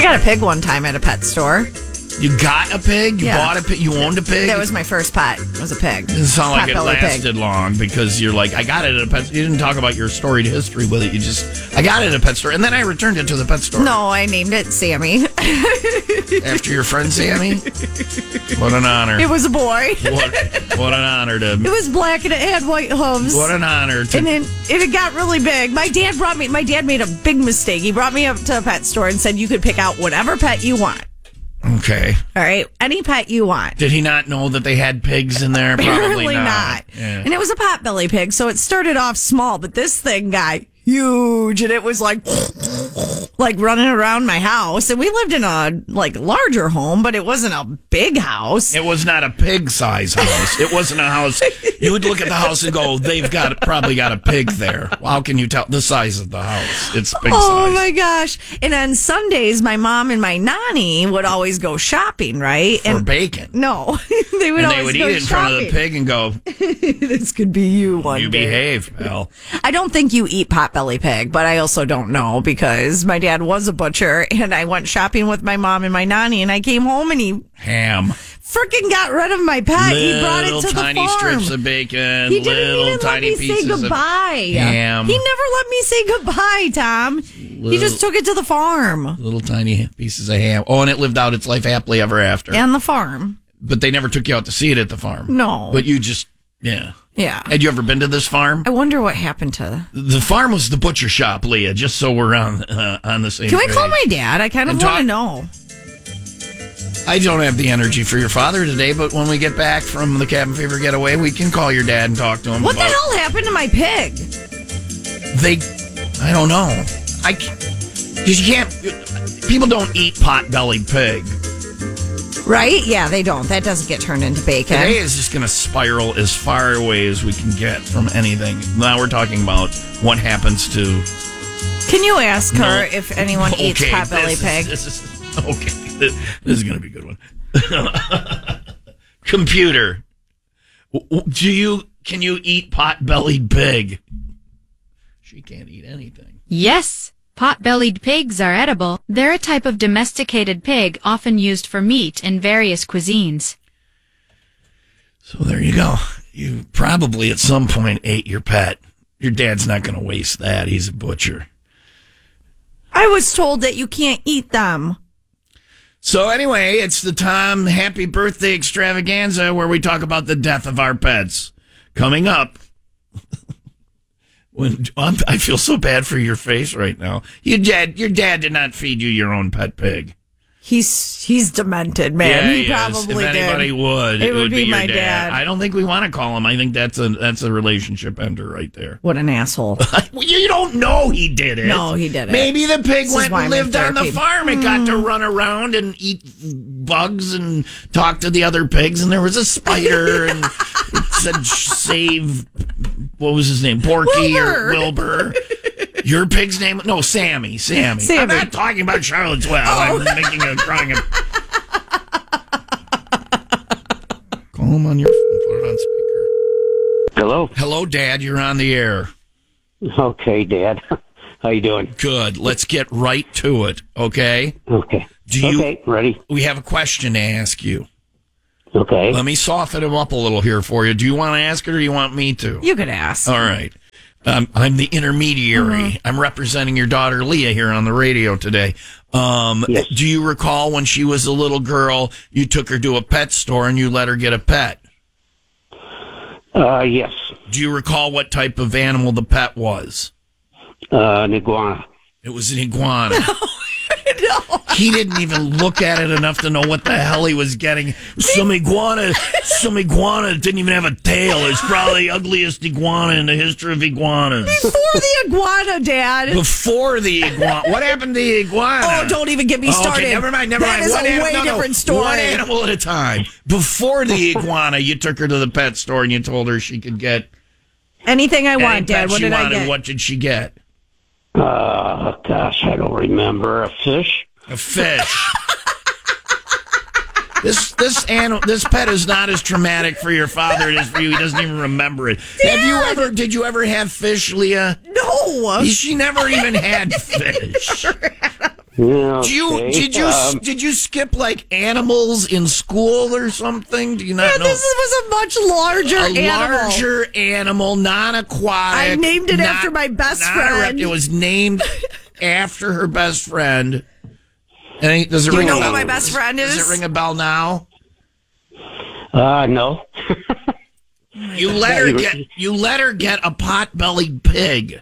got a pig one time at a pet store. You got a pig? You Yeah. bought a pig? You owned a pig? That was my first pet. It was a pig. It doesn't sound like it Potbelly lasted long because you're like, I got it at a pet store. You didn't talk about your storied history with it. You just, I got it at a pet store. And then I returned it to the pet store. No, I named it Sammy. After your friend Sammy? What an honor. It was a boy. What an honor to... It was black and it had white hooves. What an honor to... And then it got really big. My dad made a big mistake. He brought me up to a pet store and said you could pick out whatever pet you want. Okay. All right. Any pet you want. Did he not know that they had pigs in there? Probably Apparently not. Yeah. And it was a potbelly pig, so it started off small, but this thing got huge, and it was like running around my house. And we lived in a larger home, but it wasn't a big house. It was not a pig-size house. It wasn't a house. You would look at the house and go, they've probably got a pig there. Well, how can you tell the size of the house? It's pig size. Oh my gosh. And on Sundays, my mom and my nanny would always go shopping, right? For bacon. No. They would eat it in front of the pig and go, this could be you one you day. behave, pal. I don't think you eat potbelly pig, but I also don't know because my dad was a butcher and I went shopping with my mom and my nanny and I came home and he ham. Freaking got rid of my pet. He brought it to the farm. Little tiny strips of bacon. He didn't little even tiny let me pieces say goodbye. Of ham. He never let me say goodbye, Tom. He just took it to the farm. Little tiny pieces of ham. Oh, and it lived out its life happily ever after. And the farm. But they never took you out to see it at the farm. No. But you just, yeah. Yeah. Had you ever been to this farm? I wonder what happened to... The farm was the butcher shop, Leah, just so we're on the same Can we page. call my dad? I kind of want to know. I don't have the energy for your father today, but when we get back from the Cabin Fever getaway, we can call your dad and talk to him. What the hell happened to my pig? I don't know. Because you can't, people don't eat pot-bellied pig. Right? Yeah, they don't. That doesn't get turned into bacon. Today is just going to spiral as far away as we can get from anything. Now we're talking about what happens to... Can you ask her if anyone eats potbelly pig? Okay. This is going to be a good one. Computer. Can you eat pot-bellied pig? She can't eat anything. Yes. Pot-bellied pigs are edible. They're a type of domesticated pig often used for meat in various cuisines. So there you go. You probably at some point ate your pet. Your dad's not going to waste that. He's a butcher. I was told that you can't eat them. So anyway, it's the Tom Happy Birthday Extravaganza where we talk about the death of our pets. Coming up. I feel so bad for your face right now. Your dad did not feed you your own pet pig. He's demented, man. Yeah, he probably did. If anybody would, it would be your my dad. I don't think we want to call him. I think that's a relationship ender right there. What an asshole. You don't know he did it. No, he didn't. Maybe the pig This went and lived on the farm. It got to run around and eat bugs and talk to the other pigs. And there was a spider and it said save, what was his name? Porky or Wilbur. Your pig's name? No, Sammy. I'm not talking about Charlottesville. I'm making a drawing of... Call him on your phone. Put it on speaker. Hello? Hello, Dad. You're on the air. Okay, Dad. How you doing? Good. Let's get right to it, okay? Okay. Okay, ready? We have a question to ask you. Okay. Let me soften him up a little here for you. Do you want to ask it or do you want me to? You could ask. All right. I'm the intermediary. Mm-hmm. I'm representing your daughter, Leah, here on the radio today. Yes. Do you recall when she was a little girl, you took her to a pet store and you let her get a pet? Yes. Do you recall what type of animal the pet was? An iguana. It was an iguana. No. He didn't even look at it enough to know what the hell he was getting. Some iguana didn't even have a tail. It's probably the ugliest iguana in the history of iguanas. Before the iguana, Dad. Before the iguana. What happened to the iguana? Oh, don't even get me started. Okay, never mind. That is a way different story. One animal at a time. Before the iguana, you took her to the pet store and you told her she could get anything I want, any Dad. pet What she did I wanted. get? What did she get? Gosh, I don't remember. A fish? A fish. This pet is not as traumatic for your father as it is for you. He doesn't even remember it. Dad! Did you ever have fish, Leah? No. She never even had fish. Did you skip like animals in school or something? Do you not know? This was a much larger animal. Larger animal, non-aquatic. I named it after my best friend. It was named after her best friend. And does it Do you ring know a bell? who my best friend is? Does it ring a bell now? No. You let her get a pot-bellied pig.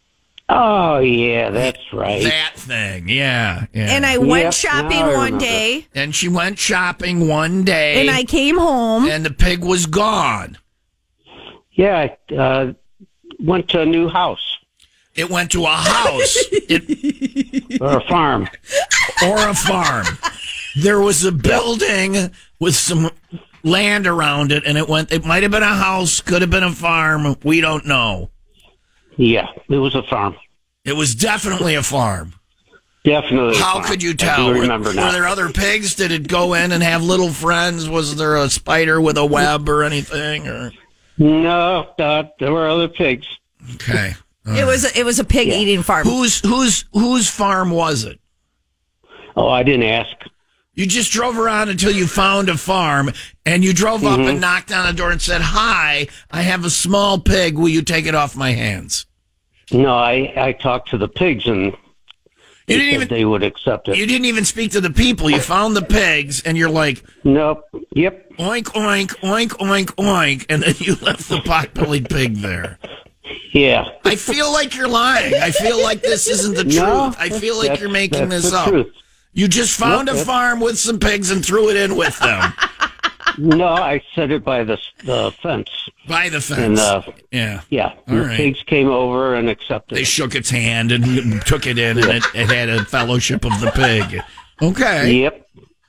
Oh, yeah, that's right. That thing, yeah. And I went shopping one day. And she went shopping one day. And I came home. And the pig was gone. Yeah, I went to a new house. It went to a house. Or a farm. Or a farm. There was a building with some land around it, and it might have been a house, could have been a farm. We don't know. Yeah, it was a farm. It was definitely a farm. Definitely. How could you tell? I remember now. Were there other pigs? Did it go in and have little friends? Was there a spider with a web or anything? Or no, there were other pigs. Okay. It was a pig eating farm. Whose farm was it? Oh, I didn't ask. You just drove around until you found a farm, and you drove up and knocked on the door and said, "Hi, I have a small pig. Will you take it off my hands?" No, I talked to the pigs, and they would accept it. You didn't even speak to the people. You found the pigs, and you're like, "Nope, yep." Oink, oink, oink, oink, oink, and then you left the pot-bellied pig there. Yeah. I feel like you're lying. I feel like this isn't the truth. No, I feel like you're making this the up. Truth. You just found a farm with some pigs and threw it in with them. No, I set it by the fence. By the fence. And, yeah. Yeah. All The right. pigs came over and accepted They it. shook its hand and took it in, and it had a fellowship of the pig. Okay. Yep.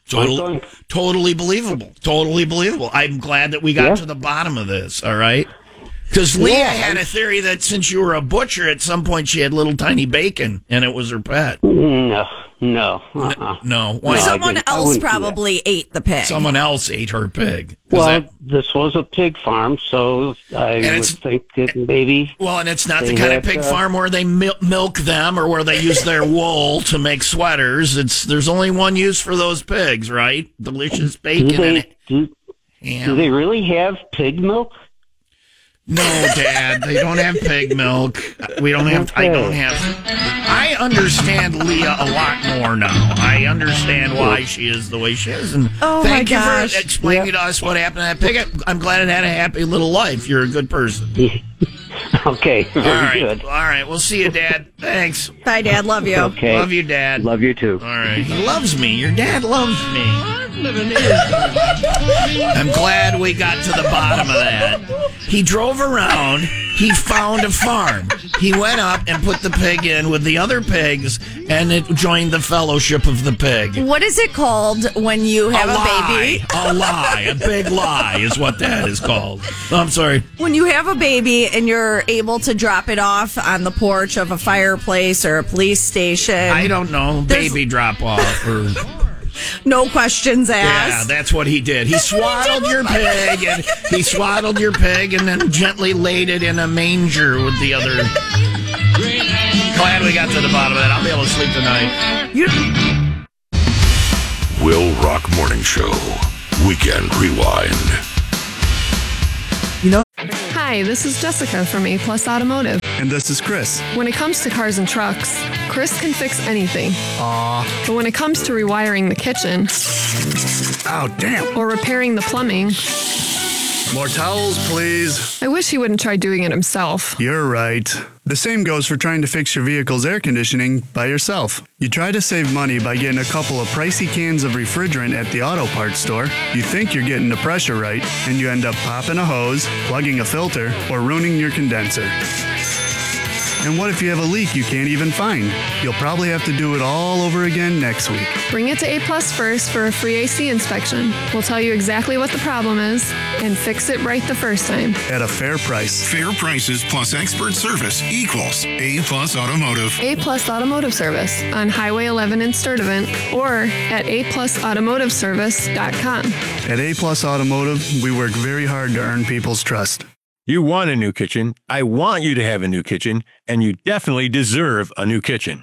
Totally believable. Totally believable. I'm glad that we got to the bottom of this, all right? Because Leah had a theory that since you were a butcher, at some point she had little tiny bacon, and it was her pet. No. No. Why? Someone else probably ate the pig. Someone else ate her pig. Well, this was a pig farm, so I would think that maybe... Well, and it's not the kind of pig farm where they milk them or where they use their wool to make sweaters. There's only one use for those pigs, right? Delicious bacon Do they really have pig milk? No, Dad, they don't have pig milk. We don't have. I don't have. I understand Leah a lot more now. I understand why she is the way she is, and thank you for explaining to us what happened to that pig. I'm glad it had a happy little life. You're a good person. Okay, very good. All right, we'll see you, Dad. Thanks. Bye, Dad. Love you. Okay. Love you, Dad. Love you too. All right. He loves me. Your dad loves me. I'm glad we got to the bottom of that. He drove around. He found a farm. He went up and put the pig in with the other pigs, and it joined the fellowship of the pig. What is it called when you have a baby? A lie. A big lie is what that is called. Oh, I'm sorry. When you have a baby and you're able to drop it off on the porch of a fireplace or a police station. I don't know. Baby drop off or... No questions asked. Yeah, that's what he did. He swaddled your pig, and then gently laid it in a manger with the other. Glad we got to the bottom of that. I'll be able to sleep tonight. Will Rock Morning Show Weekend Rewind. Hi, this is Jessica from A Plus Automotive. And this is Chris. When it comes to cars and trucks, Chris can fix anything. But when it comes to rewiring the kitchen, Oh, damn. or repairing the plumbing, More towels, please. I wish he wouldn't try doing it himself. You're right. The same goes for trying to fix your vehicle's air conditioning by yourself. You try to save money by getting a couple of pricey cans of refrigerant at the auto parts store. You think you're getting the pressure right, and you end up popping a hose, plugging a filter, or ruining your condenser. And what if you have a leak you can't even find? You'll probably have to do it all over again next week. Bring it to A Plus first for a free AC inspection. We'll tell you exactly what the problem is and fix it right the first time. At a fair price. Fair prices plus expert service equals A Plus Automotive. A Plus Automotive Service on Highway 11 in Sturtevant or at aplusautomotiveservice.com. At A Plus Automotive, we work very hard to earn people's trust. You want a new kitchen. I want you to have a new kitchen, and you definitely deserve a new kitchen.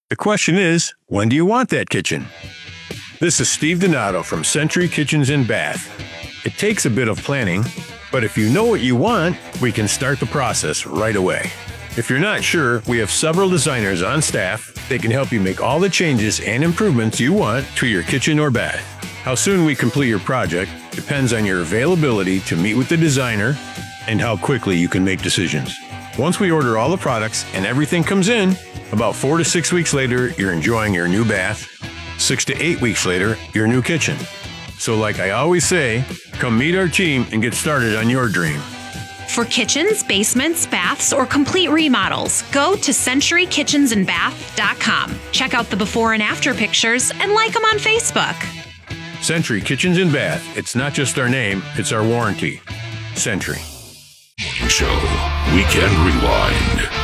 The question is, when do you want that kitchen? This is Steve Donato from Century Kitchens and Bath. It takes a bit of planning, but if you know what you want, we can start the process right away. If you're not sure, we have several designers on staff. They can help you make all the changes and improvements you want to your kitchen or bath. How soon we complete your project depends on your availability to meet with the designer and how quickly you can make decisions. Once we order all the products and everything comes in, about 4 to 6 weeks later, you're enjoying your new bath. 6 to 8 weeks later, your new kitchen. So like I always say, come meet our team and get started on your dream. For kitchens, basements, baths, or complete remodels, go to CenturyKitchensandBath.com. Check out the before and after pictures and like them on Facebook. Century Kitchens and Bath. It's not just our name, it's our warranty. Century. Show. Weekend Rewind.